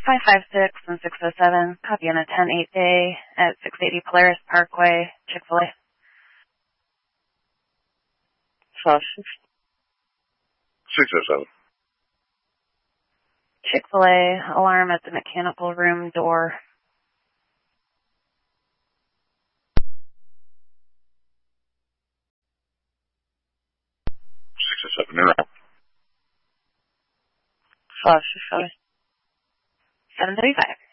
556 and 607, copy on a 10-8A at 680 Polaris Parkway, Chick-fil-A. 607. Chick-fil-A, alarm at the mechanical room door. 607, you're out. 735.